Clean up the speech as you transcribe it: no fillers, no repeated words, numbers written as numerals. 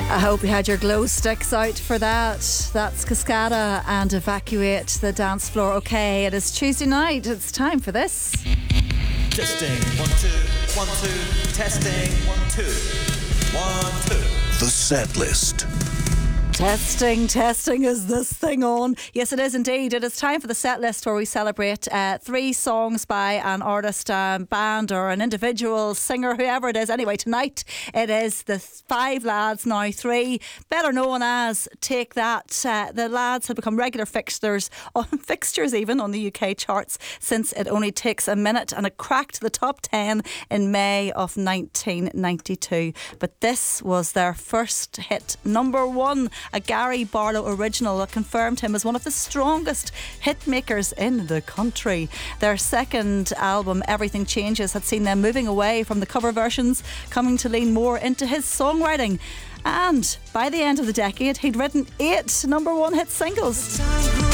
I hope you had your glow sticks out for that. That's Cascada and Evacuate the Dance Floor. Okay, it is Tuesday night. It's time for this. Testing, 1, 2, 1, 2. Testing, 1, 2, 1, 2. The set list. Testing, is this thing on? Yes, it is indeed. It is time for the set list where we celebrate 3 songs by an artist, band or an individual singer, whoever it is. Anyway, tonight it is the 5 lads, now 3, better known as Take That. The lads have become regular fixtures even on the UK charts since it only takes a minute, and it cracked the top 10 in May of 1992. But this was their first hit, number 1. A Gary Barlow original that confirmed him as one of the strongest hit makers in the country. Their second album, Everything Changes, had seen them moving away from the cover versions, coming to lean more into his songwriting. And by the end of the decade, he'd written 8 number 1 hit singles.